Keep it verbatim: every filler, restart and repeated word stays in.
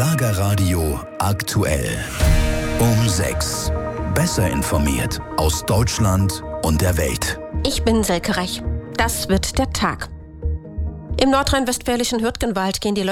Schlagerradio aktuell. Um sechs. Besser informiert aus Deutschland und der Welt. Ich bin Selke Rech. Das wird der Tag. Im nordrhein-westfälischen Hürtgenwald gehen die